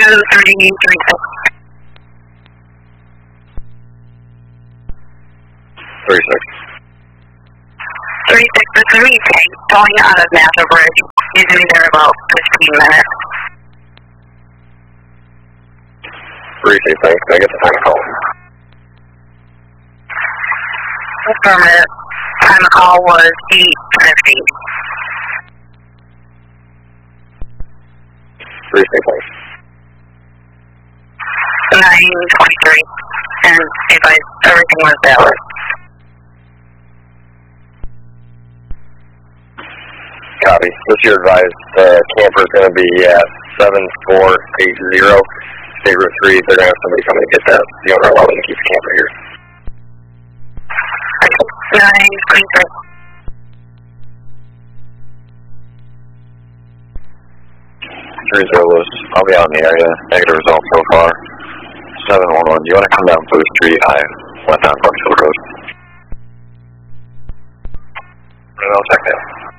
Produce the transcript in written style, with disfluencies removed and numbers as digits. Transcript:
2336. 36. 36, this is me going out of National Bridge. He's going to be there about 15 minutes. 36, thanks. Can I get the time of call? Affirmative. Time of call was 8:50. 36, thanks. 9:23. And advised everything was valid. Copy. Just your advised camper is going to be at 7480 State Route 3. They're going to have somebody coming to get that. The owner allowing to keep the camper here. 9:23. I'll be out in the area. Negative results so far. 711. Do you want to come down Blue Street? I went down Bucksville Road. I'll check that.